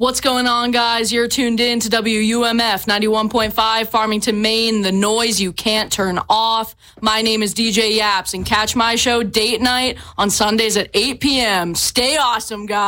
What's going on, guys? You're tuned in to WUMF 91.5, Farmington, Maine, the noise you can't turn off. My name is DJ Yaps, and catch my show Date Night on Sundays at 8 p.m. Stay awesome, guys.